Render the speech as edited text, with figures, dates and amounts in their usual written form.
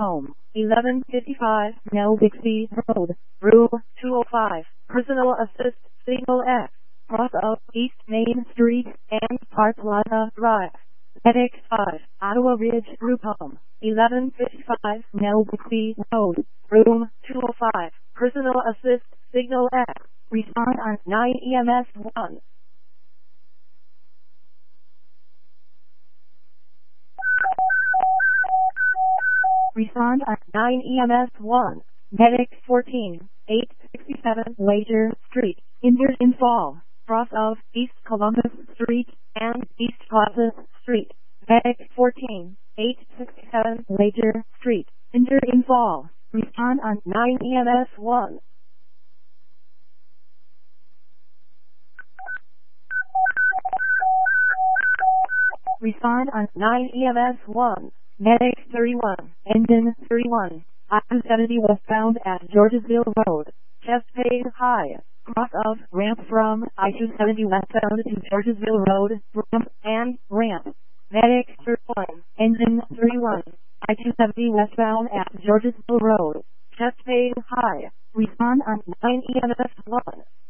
home. 1155 Nell Bixby Road, room 205. Personal assist, signal X. Cross of East Main Street and Park Plaza Drive. Medic 5, Ottawa Ridge Group Home. 1155 Nell Bixby Road, room 205. Personal assist, signal X. Respond on 9 EMS 1. Respond on 9 EMS 1. Medic 14, 867 Laser Street. Injured in fall. Cross of East Columbus Street and East Plaza Street. Medic 14, 867 Laser Street. Injured in fall. Respond on 9 EMS 1. Respond on 9 EMS 1. Medic 31, Engine 31. I-270 westbound at Georgesville Road. Chest pain high. Cross of ramp from I-270 westbound to Georgesville Road. Ramp and ramp. Medic 31, Engine 31. I-270 westbound at Georgesville Road. Chest pain high. Respond on 9 EMS 1.